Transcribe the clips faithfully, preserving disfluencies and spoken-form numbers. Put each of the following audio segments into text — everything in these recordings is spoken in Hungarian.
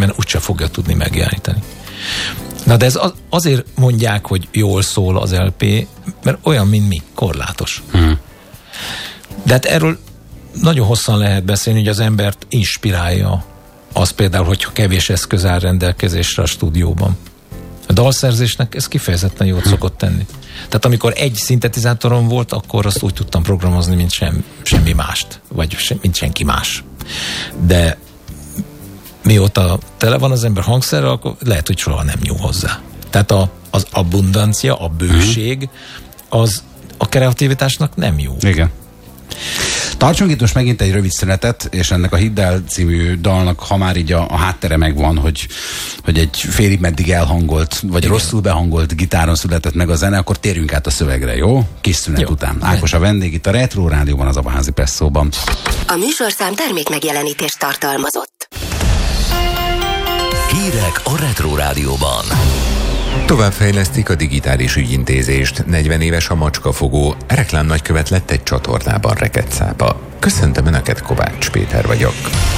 mert úgyse fogja tudni megjeleníteni. Na de ez azért mondják, hogy jól szól az el pé, mert olyan, mint mi, korlátos. Hmm. De hát erről nagyon hosszan lehet beszélni, hogy az embert inspirálja az például, hogyha kevés eszköz áll rendelkezésre a stúdióban. A dalszerzésnek ez kifejezetten jót szokott tenni. Tehát amikor egy szintetizátorom volt, akkor azt úgy tudtam programozni, mint sem, semmi mást, vagy sem, mint senki más. De mióta tele van az ember hangszerrel, akkor lehet, hogy soha nem nyúl hozzá. Tehát a, az abundancia, a bőség, az a kreativitásnak nem jó. Igen. Tartsunk itt most megint egy rövid szünetet, és ennek a Hidd el című dalnak, ha már így a, a háttere megvan, hogy, hogy egy félig meddig elhangolt, vagy igen, rosszul behangolt gitáron született meg a zene, akkor térjünk át a szövegre, jó? Kis szünet jó. Után. Ákos a vendég itt a Retro Rádióban, az Abaházi Presszóban. A műsorszám termék megjelenítést tartalmazott. Hírek a Retro Rádióban. Továbbfejlesztik a digitális ügyintézést. negyven éves a macskafogó, reklámnagykövet lett egy csatornában rekedtszápa. Köszöntöm Önöket, Kovács Péter vagyok.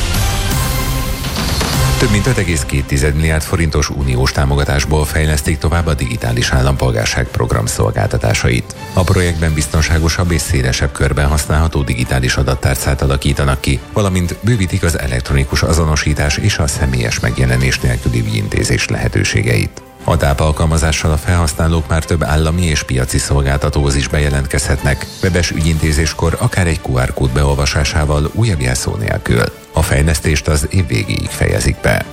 Több mint öt egész két milliárd forintos uniós támogatásból fejlesztik tovább a digitális állampolgárság program szolgáltatásait. A projektben biztonságosabb és szélesebb körben használható digitális adattárcát alakítanak ki, valamint bővítik az elektronikus azonosítás és a személyes megjelenés nélküli ügyintézés lehetőségeit. A tápalkalmazással a felhasználók már több állami és piaci szolgáltatóhoz is bejelentkezhetnek, webes ügyintézéskor akár egy kú ár kód beolvasásával, újabb jelszó nélkül. A fejlesztést az év végéig fejezik be.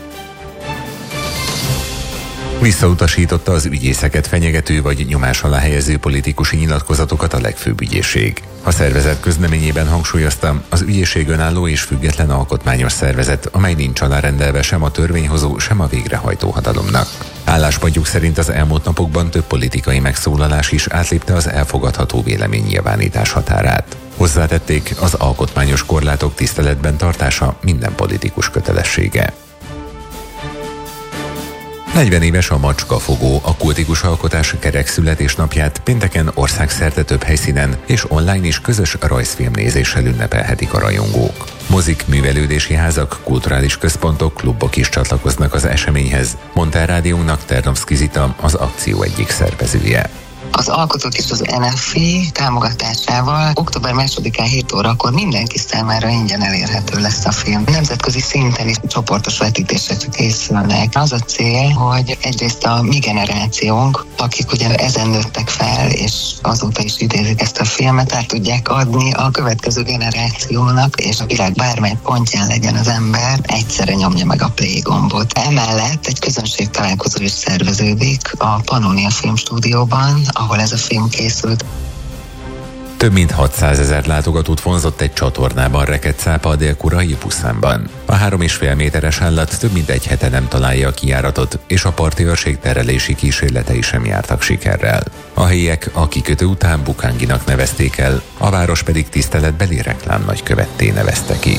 Visszautasította az ügyészeket fenyegető vagy nyomás alá helyező politikusi nyilatkozatokat a legfőbb ügyészség. A szervezet közleményében hangsúlyozta, az ügyészség önálló és független alkotmányos szervezet, amely nincs alárendelve sem a törvényhozó, sem a végrehajtó hatalomnak. Álláspontjuk szerint az elmúlt napokban több politikai megszólalás is átlépte az elfogadható véleménynyilvánítás határát. Hozzátették, az alkotmányos korlátok tiszteletben tartása minden politikus kötelessége. negyven éves a macskafogó, a kultikus alkotás kerek születésnapját pénteken országszerte több helyszínen és online is közös rajzfilmnézéssel ünnepelhetik a rajongók. Mozik, művelődési házak, kulturális központok, klubok is csatlakoznak az eseményhez, mondta a rádiónak Ternovszky Zita, az akció egyik szervezője. Az alkotók és az en ef i támogatásával október másodikán hét órakor mindenki számára ingyen elérhető lesz a film. Nemzetközi szinten is csoportos vetítések készülnek. Az a cél, hogy egyrészt a mi generációnk, akik ugye ezen nőttek fel, és azóta is idézik ezt a filmet, át tudják adni a következő generációnak, és a világ bármely pontján legyen az ember, egyszerre nyomja meg a play gombot. Emellett egy közönség találkozó is szerveződik a Pannonia Filmstúdióban, ahol ez a film készült. Több mint hatszázezer látogatót vonzott egy csatornában rekedtszápa a dél-koreai Busanban. A három és fél méteres állat több mint egy hete nem találja a kijáratot, és a parti őrség terelési kísérletei sem jártak sikerrel. A helyiek a kikötő után Bukanginak nevezték el, a város pedig tiszteletbeli reklámnagykövetté nevezte ki.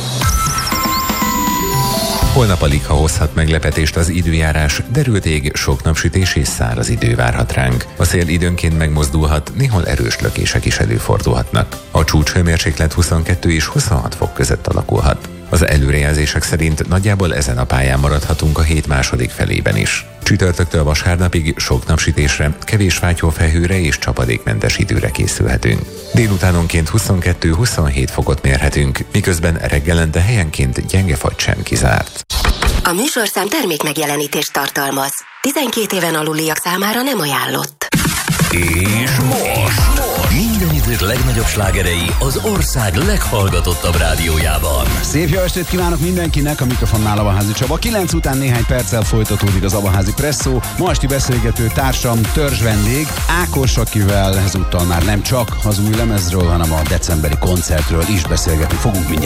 Holnap alig ha hozhat meglepetést az időjárás, derült ég, sok napsütés és száraz idő várhat ránk. A szél időnként megmozdulhat, néhol erős lökések is előfordulhatnak. A csúcshőmérséklet huszonkettő és huszonhat fok között alakulhat. Az előrejelzések szerint nagyjából ezen a pályán maradhatunk a hét második felében is. Csütörtöktől vasárnapig sok napsütésre, kevés fátyolfelhőre és csapadékmentes időre készülhetünk. Délutánonként huszonkettő-huszonhét fokot mérhetünk, miközben reggelente helyenként gyenge fagy sem kizárt. A műsorszám termék megjelenítést tartalmaz. tizenkét éven aluliak számára nem ajánlott. És most minden idők legnagyobb slágerei az ország leghallgatottabb rádiójában. Szép jó estét kívánok mindenkinek, a mikrofonnál Abaházi Csaba. kilenc után néhány perccel folytatódik az Abaházi Presszó. Ma esti beszélgető társam, törzs vendég Ákos, akivel ezúttal már nem csak az új lemezről, hanem a decemberi koncertről is beszélgetni fogunk mindjárt.